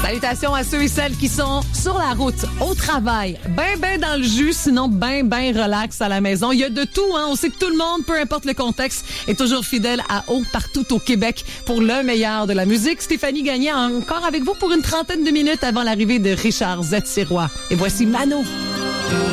Salutations à ceux et celles qui sont sur la route, au travail, ben dans le jus, sinon ben relax à la maison. Il y a de tout, hein. On sait que tout le monde, peu importe le contexte, est toujours fidèle à Haut partout au Québec pour le meilleur de la musique. Stéphanie Gagné encore avec vous pour une trentaine de minutes avant l'arrivée de Richard Z. Sirois. Et voici Mano.